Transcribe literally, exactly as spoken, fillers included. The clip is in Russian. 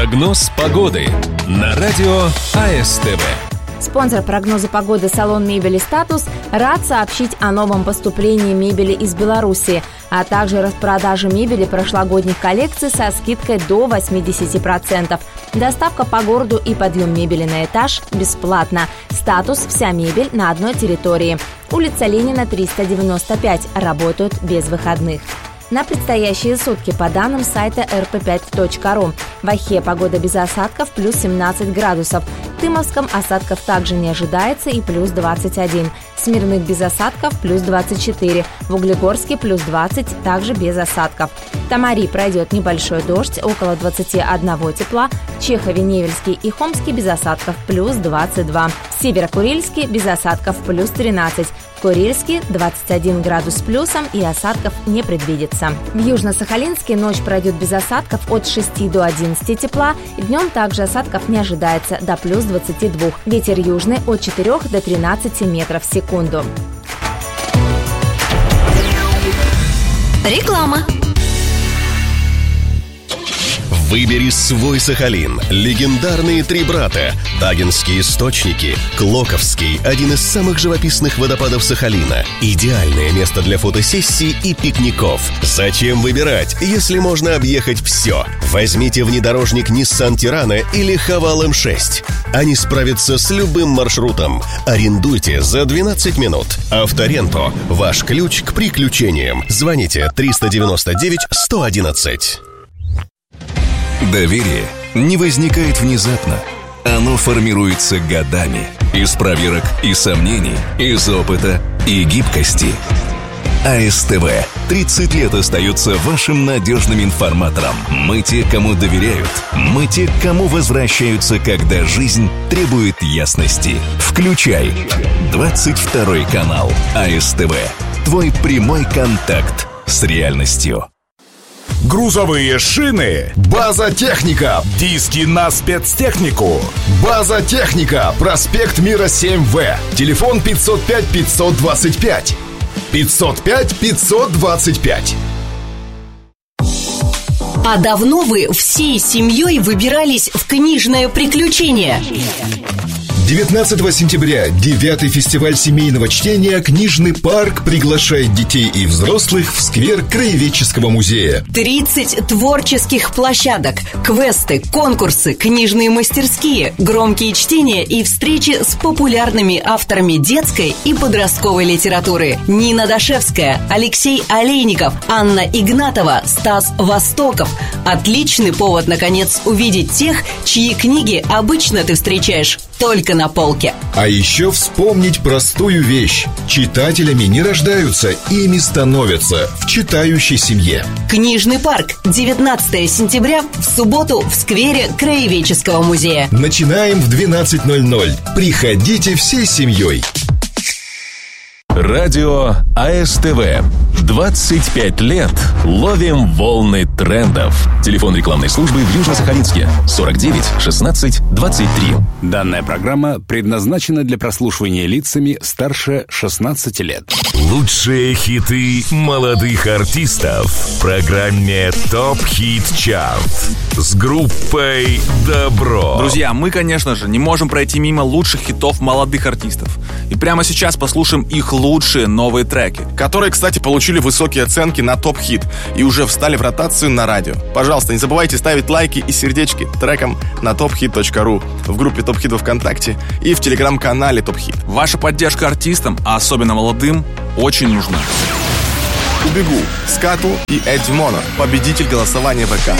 Прогноз погоды на радио АСТВ. Спонсор прогноза погоды салон мебели «Статус» рад сообщить о новом поступлении мебели из Беларуси, а также распродаже мебели прошлогодних коллекций со скидкой до восемьдесят процентов. Доставка по городу и подъем мебели на этаж бесплатно. «Статус» – вся мебель на одной территории. Улица Ленина, триста девяносто пять. Работают без выходных. На предстоящие сутки по данным сайта эр пэ пять точка ру. В Охе погода без осадков плюс семнадцать градусов. В Тымовском осадков также не ожидается и плюс двадцать один. Смирных без осадков плюс двадцать четыре. В Углегорске плюс двадцать, также без осадков. В Тамари пройдет небольшой дождь, около двадцать один тепла. В Чехове, Невельске и Хомске без осадков плюс двадцать два. В Северо-Курильске без осадков плюс тринадцать. В Курильске двадцать один градус с плюсом и осадков не предвидится. В Южно-Сахалинске ночь пройдет без осадков от шести до одиннадцати тепла. Днем также осадков не ожидается, до плюс двадцати двух. Ветер южный от четырёх до тринадцати метров в секунду. Реклама. Выбери свой Сахалин. Легендарные три брата. Тагинские источники. Клоковский – один из самых живописных водопадов Сахалина. Идеальное место для фотосессий и пикников. Зачем выбирать, если можно объехать все? Возьмите внедорожник Nissan Tirana или Haval эм шесть. Они справятся с любым маршрутом. Арендуйте за двенадцать минут. Авторенто – ваш ключ к приключениям. Звоните триста девяносто девять сто одиннадцать. Доверие не возникает внезапно. Оно формируется годами. Из проверок и сомнений, из опыта и гибкости. АСТВ тридцать лет остается вашим надежным информатором. Мы те, кому доверяют. Мы те, к кому возвращаются, когда жизнь требует ясности. Включай двадцать второй канал АСТВ. Твой прямой контакт с реальностью. Грузовые шины. База Техника. Диски на спецтехнику. База Техника. Проспект Мира семь вэ. Телефон пятьсот пять пятьсот двадцать пять. пятьсот пять пятьсот двадцать пять. А давно вы всей семьей выбирались в книжное приключение? девятнадцатого сентября девятый фестиваль семейного чтения «Книжный парк» приглашает детей и взрослых в сквер Краеведческого музея. тридцать творческих площадок, квесты, конкурсы, книжные мастерские, громкие чтения и встречи с популярными авторами детской и подростковой литературы. Нина Дашевская, Алексей Олейников, Анна Игнатова, Стас Востоков. Отличный повод, наконец, увидеть тех, чьи книги обычно ты встречаешь только на полке. А еще вспомнить простую вещь. Читателями не рождаются, ими становятся в читающей семье. Книжный парк. девятнадцатого сентября в субботу в сквере Краеведческого музея. Начинаем в двенадцать ноль ноль. Приходите всей семьей. Радио АСТВ. двадцать пять лет ловим волны трендов. Телефон рекламной службы в Южно-Сахалинске сорок девять шестнадцать двадцать три. Данная программа предназначена для прослушивания лицами старше шестнадцати лет. Лучшие хиты молодых артистов в программе ТОП Хит Чарт с группой Добро. Друзья, мы, конечно же, не можем пройти мимо лучших хитов молодых артистов. И прямо сейчас послушаем их лучшие новые треки, которые, кстати, получили высокие оценки на Топ Хит и уже встали в ротацию на радио. Пожалуйста, не забывайте ставить лайки и сердечки трекам на топ хит точка ру, в группе Топ Хит ВКонтакте и в телеграм-канале Топ Хит. Ваша поддержка артистам, а особенно молодым, очень нужна. Убегу, Скатл и Эдди Моно, победитель голосования ВК.